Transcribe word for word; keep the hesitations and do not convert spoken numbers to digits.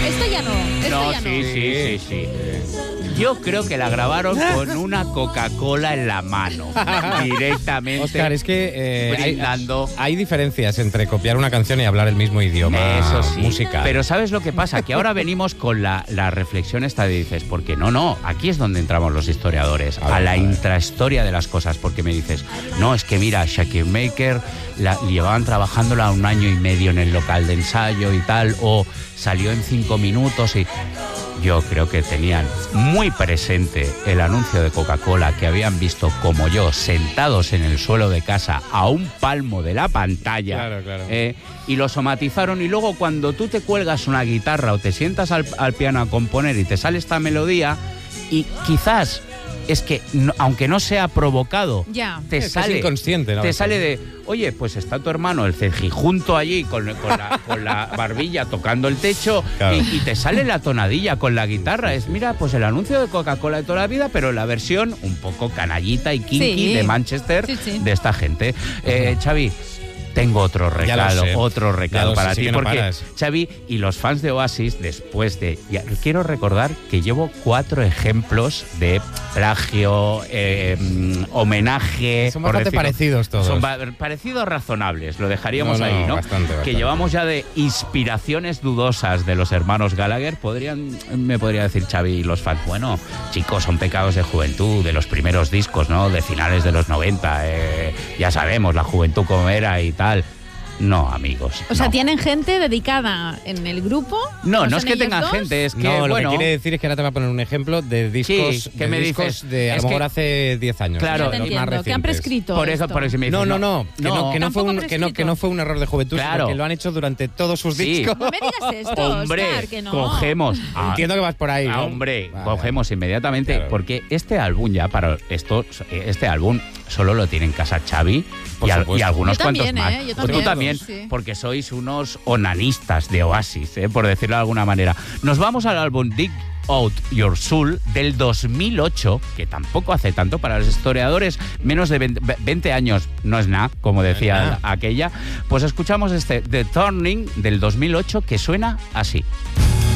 Esto ya no, esto No, ya sí, no. sí, sí, sí. Yo creo que la grabaron con una Coca-Cola en la mano, directamente. Óscar, es que eh, hay, brindando. hay diferencias entre copiar una canción y hablar el mismo idioma Eso sí. musical. Pero ¿sabes lo que pasa? Que ahora venimos con la, la reflexión esta de dices, porque no, no, aquí es donde entramos los historiadores, A ver, a la a ver. intrahistoria de las cosas, porque me dices, no, es que mira, Shakir Maker la, llevaban trabajándola un año y medio en el local de ensayo y tal, o salió en cinco minutos y... Yo creo que tenían muy presente el anuncio de Coca-Cola que habían visto como yo, sentados en el suelo de casa a un palmo de la pantalla. Claro, claro. Eh, y lo somatizaron. Y luego cuando tú te cuelgas una guitarra o te sientas al, al piano a componer y te sale esta melodía y quizás... Es que, no, aunque no sea provocado, Ya. te Es que sale, es inconsciente, ¿no? te sale de, oye, pues está tu hermano, el cejijunto allí con, con, la, con la barbilla tocando el techo, Claro. y, y te sale la tonadilla con la guitarra. Es, mira, pues el anuncio de Coca-Cola de toda la vida, pero la versión un poco canallita y kinky Sí. de Manchester, Sí, sí. de esta gente. Eh, Xavi, tengo otro Ya lo regalo, sé. otro Ya regalo lo sé, para sí ti, que no porque paras. Xavi y los fans de Oasis, después de... Ya, quiero recordar que llevo cuatro ejemplos de plagio, eh, mm, homenaje... Son por bastante decirlo. parecidos todos. Son ba- parecidos razonables, lo dejaríamos No, no, ahí, ¿no? bastante, Que bastante. llevamos ya de inspiraciones dudosas de los hermanos Gallagher. Podrían, me podría decir Xavi y los fans, bueno, chicos, son pecados de juventud, de los primeros discos, ¿no? De finales de los noventa, eh, ya sabemos la juventud cómo era y tal. No, amigos. O sea, no. ¿tienen gente dedicada en el grupo? No, ¿O no son es que ellos tengan dos? gente, es que, No, lo bueno... que quiere decir es que ahora te va a poner un ejemplo de discos, Sí, ¿qué de, me discos dices? de a Es lo mejor que- hace diez años. Claro, Ya te los más entiendo, que han recientes. prescrito Por eso, esto. por eso me dices, No, no, no, que no, que no fue Tampoco un, que no, que prescrito. no fue un error de juventud, Claro. sino que lo han hecho durante todos sus Sí. discos. No me digas esto, Hombre, Óscar, que no. cogemos... a- Entiendo que vas por ahí, Ah, ¿no? hombre, Vale. cogemos inmediatamente, Claro. porque este álbum ya para esto, este álbum solo lo tiene en casa Xavi Por y, al- supuesto. y algunos Yo también, cuantos más. ¿eh? Yo Pues tú también. también, Sí. porque sois unos onanistas de Oasis, ¿eh? Por decirlo de alguna manera. Nos vamos al álbum Dig Out Your Soul del dos mil ocho, que tampoco hace tanto para los historiadores, menos de veinte años no es nada, como decía nada. aquella. Pues escuchamos este The Turning del dos mil ocho, que suena así.